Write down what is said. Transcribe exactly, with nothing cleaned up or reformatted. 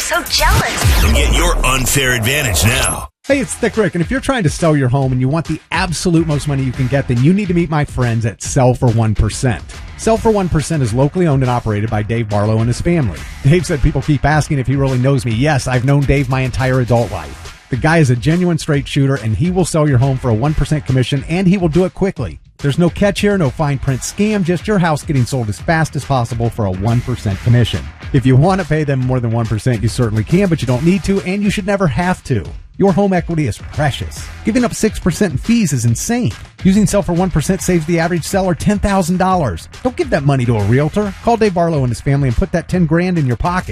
so jealous. And get your unfair advantage now. Hey, it's Thick Rick, and if you're trying to sell your home and you want the absolute most money you can get, then you need to meet my friends at Sell for one percent. Sell for one percent is locally owned and operated by Dave Barlow and his family. Dave said people keep asking if he really knows me. Yes, I've known Dave my entire adult life. The guy is a genuine straight shooter, and he will sell your home for a one percent commission, and he will do it quickly. There's no catch here, no fine print scam, just your house getting sold as fast as possible for a one percent commission. If you want to pay them more than one percent, you certainly can, but you don't need to, and you should never have to. Your home equity is precious. Giving up six percent in fees is insane. Using Sell for one percent saves the average seller ten thousand dollars. Don't give that money to a realtor. Call Dave Barlow and his family and put that ten grand in your pocket.